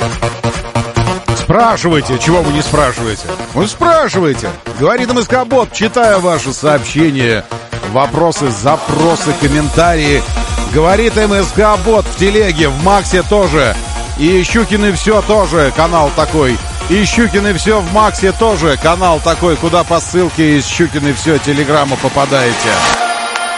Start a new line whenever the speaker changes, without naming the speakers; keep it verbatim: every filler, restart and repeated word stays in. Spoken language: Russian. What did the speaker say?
Спрашивайте, чего вы не спрашиваете? Вы спрашивайте. Говорит МСК-бот, читаю ваши сообщения, вопросы, запросы, комментарии. Говорит МСК-бот в телеге, в Максе тоже. И Щукин и все тоже, канал такой. И Щукин и все в Максе тоже, канал такой, куда по ссылке из Щукин и все телеграмма попадаете.